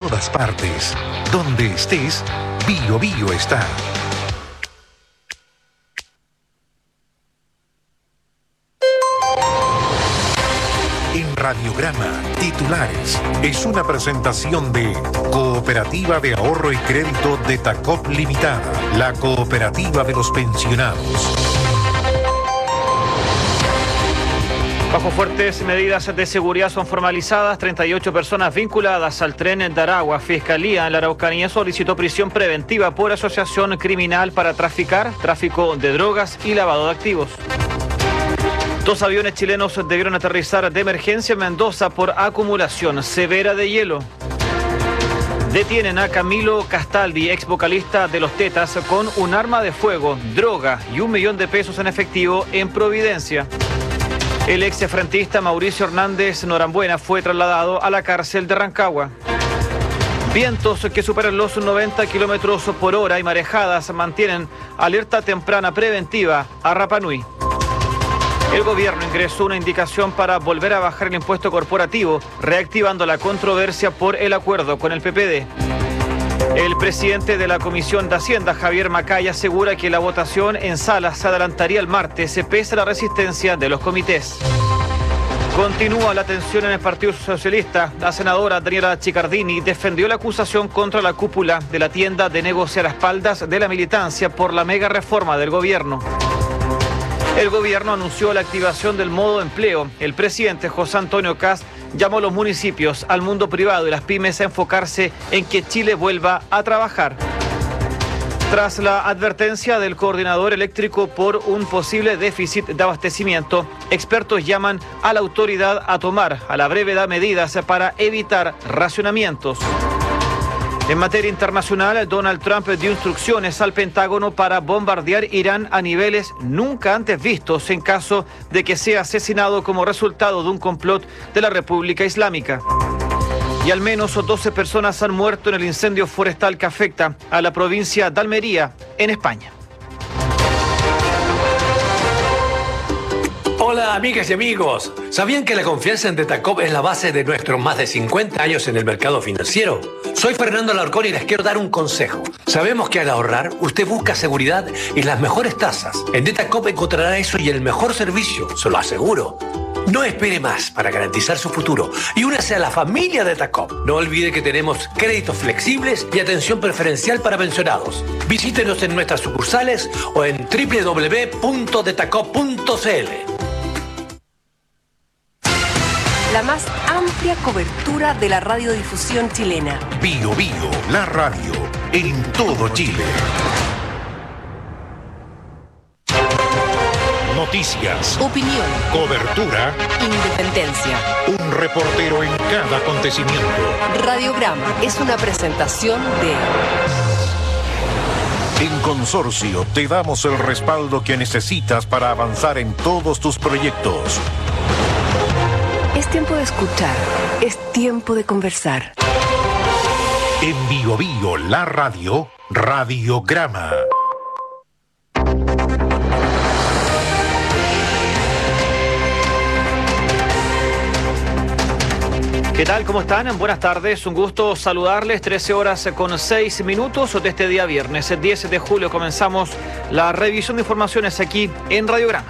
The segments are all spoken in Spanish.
todas partes. Donde estés, Bio Bio está. En Radiograma, titulares. Es una presentación de Cooperativa de Ahorro y Crédito de Tacop Limitada, la cooperativa de los pensionados. Bajo fuertes medidas de seguridad son formalizadas 38 personas vinculadas al tren de Aragua. Fiscalía en la Araucanía solicitó prisión preventiva por asociación criminal para tráfico de drogas y lavado de activos. 2 aviones chilenos debieron aterrizar de emergencia en Mendoza por acumulación severa de hielo. Detienen a Camilo Castaldi, ex vocalista de Los Tetas, con un arma de fuego, droga y $1 millón en efectivo en Providencia. El ex frentista Mauricio Hernández Norambuena fue trasladado a la cárcel de Rancagua. Vientos que superan los 90 kilómetros por hora y marejadas mantienen alerta temprana preventiva a Rapa Nui. El gobierno ingresó una indicación para volver a bajar el impuesto corporativo, reactivando la controversia por el acuerdo con el PPD. El presidente de la Comisión de Hacienda, Javier Macaya, asegura que la votación en sala se adelantaría el martes, pese a la resistencia de los comités. Continúa la tensión en el Partido Socialista. La senadora Daniela Chiccardini defendió la acusación contra la cúpula de la tienda de negociar a espaldas de la militancia por la mega reforma del gobierno. El gobierno anunció la activación del modo empleo. El presidente José Antonio Kast llamó a los municipios, al mundo privado y las pymes a enfocarse en que Chile vuelva a trabajar. Tras la advertencia del coordinador eléctrico por un posible déficit de abastecimiento, expertos llaman a la autoridad a tomar a la brevedad medidas para evitar racionamientos. En materia internacional, Donald Trump dio instrucciones al Pentágono para bombardear Irán a niveles nunca antes vistos en caso de que sea asesinado como resultado de un complot de la República Islámica. Y al menos 12 personas han muerto en el incendio forestal que afecta a la provincia de Almería, en España. Hola amigas y amigos, ¿sabían que la confianza en Detacop es la base de nuestros más de 50 años en el mercado financiero? Soy Fernando Alarcón y les quiero dar un consejo. Sabemos que al ahorrar, usted busca seguridad y las mejores tasas. En Detacop encontrará eso y el mejor servicio, se lo aseguro. No espere más para garantizar su futuro y únase a la familia Detacop. No olvide que tenemos créditos flexibles y atención preferencial para pensionados. Visítenos en nuestras sucursales o en www.detacop.cl. La más amplia cobertura de la radiodifusión chilena. Bio Bio, la radio, en todo Chile. Noticias, Opinión, cobertura, independencia. un reportero en cada acontecimiento. Radiograma es una presentación de... En Consorcio te damos el respaldo que necesitas para avanzar en todos tus proyectos. Es tiempo de escuchar, es tiempo de conversar. En Bio Bio, la radio, Radiograma. ¿Qué tal? ¿Cómo están? Buenas tardes, un gusto saludarles. 13 horas con 6 minutos de este día viernes, 10 de julio. Comenzamos la revisión de informaciones aquí en Radiograma.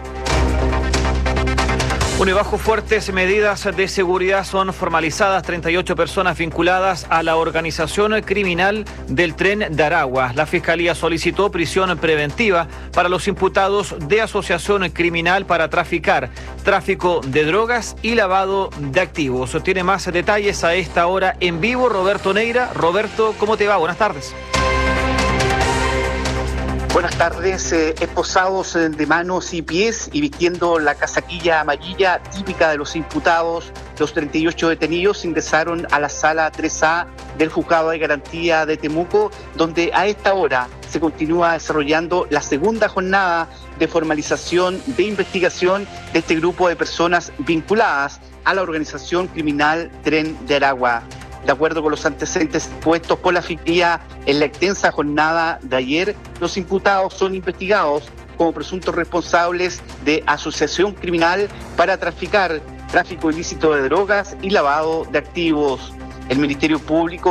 Bueno, y bajo fuertes medidas de seguridad son formalizadas 38 personas vinculadas a la organización criminal del tren de Aragua. La Fiscalía solicitó prisión preventiva para los imputados de asociación criminal para tráfico de drogas y lavado de activos. Tiene más detalles a esta hora en vivo Roberto Neira. Roberto, ¿cómo te va? Buenas tardes. Buenas tardes, esposados de manos y pies y vistiendo la casaquilla amarilla típica de los imputados, los 38 detenidos ingresaron a la sala 3A del Juzgado de Garantía de Temuco, donde a esta hora se continúa desarrollando la segunda jornada de formalización de investigación de este grupo de personas vinculadas a la organización criminal Tren de Aragua. De acuerdo con los antecedentes puestos por la Fiscalía en la extensa jornada de ayer, los imputados son investigados como presuntos responsables de asociación criminal para tráfico ilícito de drogas y lavado de activos. El Ministerio Público